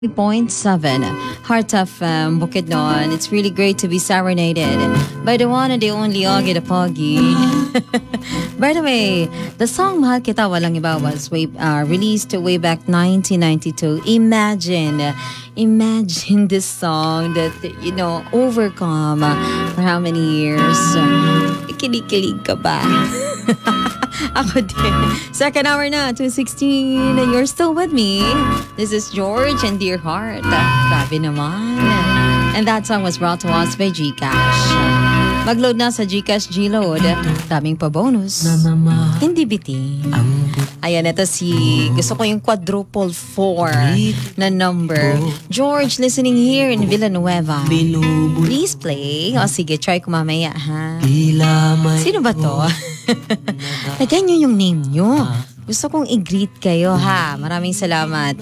0.7 Heart FM Bukidnon. It's really great to be serenaded by the one and the only Ogie the Pogi. By the way, the song Mahal Kita Walang Iba was released way back 1992. Imagine this song that, overcome for how many years? Kilig-kilig ka ba? Ako din. Second hour na, 2:16. You're still with me. This is George and Dear Heart. Grabe naman. And that song was brought to us by Gcash. Mag-load na sa Gcash G-Load. Daming pa bonus. Hindi biti. Ayan, ito gusto ko yung quadruple 4 na number. George, listening here in Villanueva. Please play. O sige, try ko mamaya, ha? Sino ba to? Lagyan nyo yung name nyo. Gusto kong i-greet kayo, ha? Maraming salamat.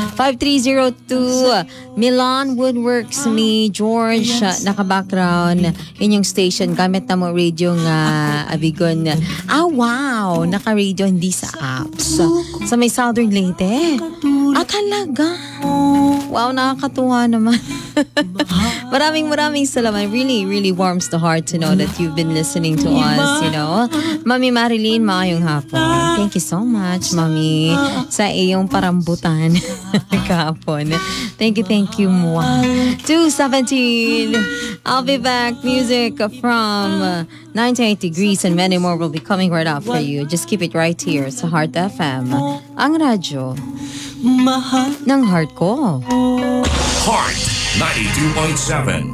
5302 Milan Woodworks ni George. Naka-background. Yun yung station. Gamit na mo radio nga Abigon. Wow! Naka-radio, hindi sa apps. Sa may Southern Leyte. Talaga? Wow, nakakatuwa naman. Maraming salamat. Really, really warms the heart to know that you've been listening to us, Mami Marilyn, maayong hapon. Thank you so much, Mami, sa iyong parambutan kahapon. Thank you, Mwa. 2:17. I'll be back. Music from 98 Degrees and many more will be coming right up for you. Just keep it right here sa Heart FM. Ang radyo ng heart ko. Heart 92.7.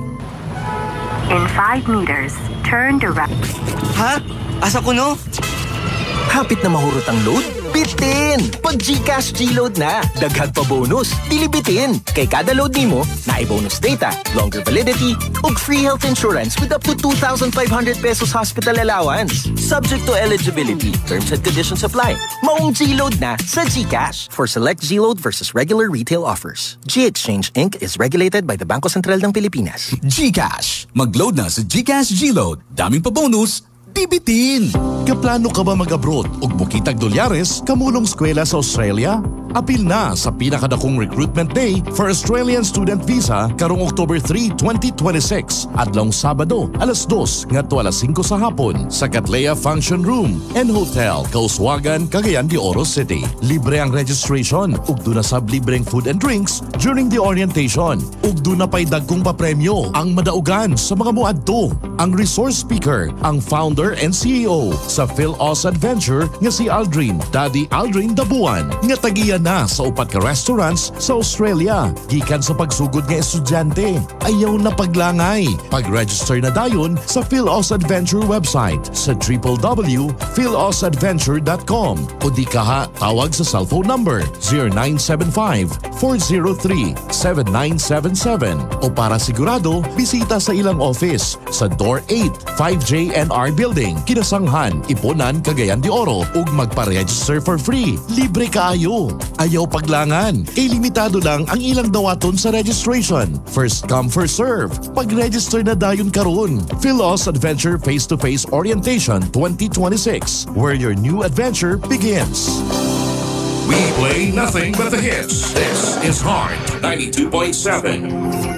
In 5 meters, turn to right. Ha? Asa ko no? Hapit na mahurot ang load? Bitin! Pag Gcash G-Load na, daghan pa bonus, dilibitin. Kay kada load nimo, naibonus data, longer validity, ug free health insurance with up to 2,500 pesos hospital allowance. Subject to eligibility, terms and conditions apply. Maong G-Load na sa Gcash. For select G-Load versus regular retail offers. G-Exchange Inc. is regulated by the Bangko Sentral ng Pilipinas. Gcash. Mag-load na sa Gcash G-Load. Daming pa bonus, bibitin! Kaplano ka ba mag-abroad ug mukitag dolyares kamulong eskwela sa Australia? Apil na sa pinakadakong recruitment day for Australian Student Visa karong October 3, 2026 adlong Sabado, alas 2 ngadto alas 5 sa hapon sa Cattleya Function Room and Hotel, Kauswagan, Cagayan de Oro City. Libre ang registration ug duna sab libreng food and drinks during the orientation. Ug duna pay dagkong papremyo ang madaugan sa mga moadto. Ang resource speaker, ang founder and CEO sa PhilAus Adventure nga si Aldrin, Daddy Aldrin Dabuan, nga tagiya na sa upat ka restaurants sa Australia. Gikan sa pagsugod nga estudyante, ayaw na paglangay. Pag-register na dayon sa PhilAus Adventure website sa www.philausadventure.com o di kaha tawag sa cellphone number 0975-403-7977 o para sigurado, bisita sa ilang office sa Door 8, 5JNR Building, Kinasanghan, Iponan, Cagayan de Oro ug magpa-register for free. Libre kaayo. Ayaw paglangan. Kay limitado lang ang ilang dawaton sa registration. First come, first serve. Pag-register na dayon karon. PhilAus Adventure Face-to-Face Orientation 2026, where your new adventure begins. We play nothing but the hits. This is Heart 92.7.